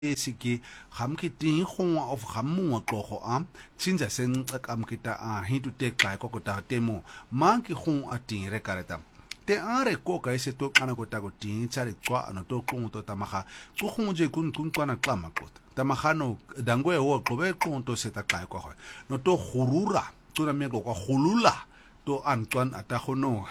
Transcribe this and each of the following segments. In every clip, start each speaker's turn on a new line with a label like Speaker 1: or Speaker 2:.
Speaker 1: siki hamki tin khonwa of hamu tlogo am tsinza sen am kita a hitu te kai ko ta temo manki khon atin re kareta te are ko ka ese to kana ko ta ko tin tsari kwa ano to kon to tamaha ko khonje kun kana klama ko tamahano dangwe wo qobe kon to seta kai ko no to khurura to na meko ko khulula to Antoine atahono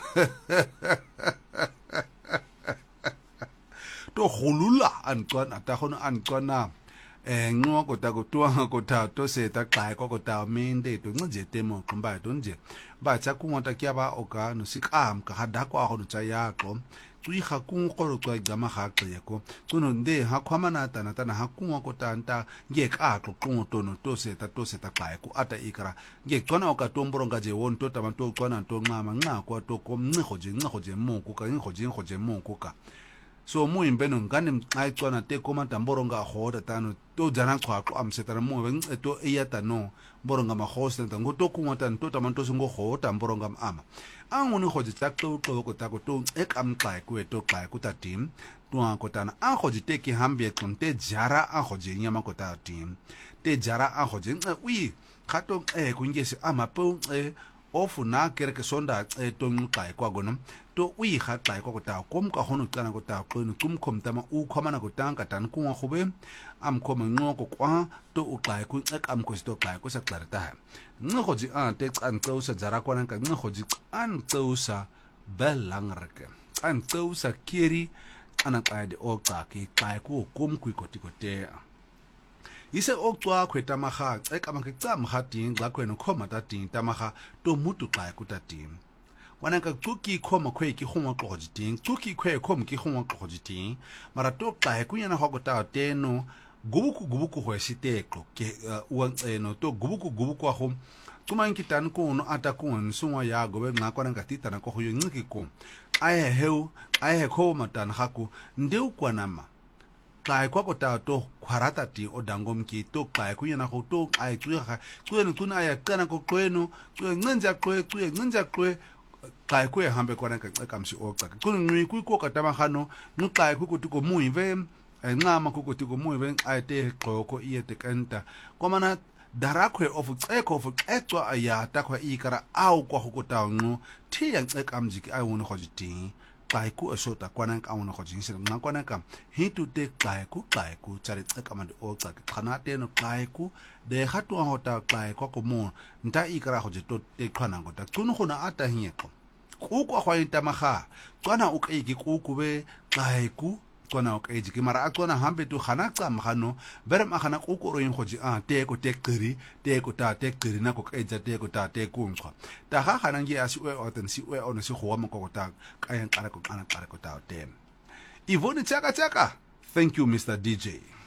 Speaker 1: to khulula Antoine atahono Antoine ngo ko ta ko tuanga ko ta to se ta kai ko ta mende to nje temo kumba to nje ba tsa ku ngota kya ba o ka no sikam ka hada ko go tsa ya ko tui ga ku go tswa gama ga qe ko tsono nde ha khwamana tana ha ku ko ta nta nge ka ko ku to no to se ta kai ko ata ikra nge tsona o ka tomboro nga je won to ta man to tsona to ngama nga ko to ko mne goje mo ko ka goje mo ko ka so mu imbeno ngane ai tsona te koma tamboro nga hoda tano to jana kwa ko amsetara mu to iyata no boronga ma hosta ngo to ku ngota to tamanto singo hoda boronga ama anguni hoje takto to ko ta ko to ek am kai ku to kai ku ta tim to an ko tana an hoje te ki hambe kon te jara an hoje nyama ko ta tim te jara an hoje wi khato ku ngese ama po ofu na kere ke sonda to kai kwa gono to wi kha kai ko ta kom ka hono tana ko ta ko kum kom tama u khoma na ko tanka tan ku ngo khobe am ko ngo ko kwa to u kai ku ek am ko sto kai ko sa klarta ngo khoji an te an to sa jara ko nan ka ngo khoji an to sa belangrike an to sa kiri ana kai de o ka ki kai ku kum ku ko tikote ise oktwa kweta maha ekamake tsam hatin gla kweno khoma tatin tamaha to mutu kai kutatin wanaka tsuki khoma khwe ki khoma qojitin tsuki khwe khom ki khoma qojitin mara to kai kunyana hokota teno gubuku hwesiteko ke uanseno to gubuku aho tumanki tan ko no ata ko nsuwa ya gobe ngakwana ngatita na ko huyo ngiki ko ai khoma tan haku ndeu kwanama kai kwa ko ta to kwarata ti odangom ki to kai ku yana ko to ai tuya no tuna ya kana ko kweno tuya ngenja kwe kai ku hambe kwa nka kamsi okta ku nwi ku ko katama hano nu kai ku ko mu ive ngama ku ko mu ive ai te ko iete kanta kwa mana darakwe of etwa aya ta kwa ikara au kwa ko ta ngo ti yang kamjiki ai wono khojiti kai ku asota kwana ka una go jinse na kwana ka hitu te kai ku tsare tsaka mande o tsaka khana te no kai ku de hatu hota kai ko ko mo nta ikara go je to te khana go ta tsuno go na ata hieko ku kwa go ita maga tswana o ka iki ku be kai ku tswana o ka iki mara a tswana hambe tu khana tsa magano bere magana ku ko ro yin go ji a te ko te qiri na ko ka etsa te ko ta te ku ntswa ta ga gana ngi asi o ten si o no si go wa mo ko ta ka yan kala ko ta tem Ivone Chaka. Thank you, Mr. DJ.